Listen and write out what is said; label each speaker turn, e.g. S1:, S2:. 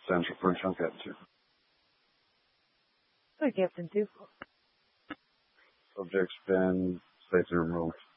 S1: Central for Captain 2.
S2: Hi, Captain 2.
S1: Subject's been safely removed.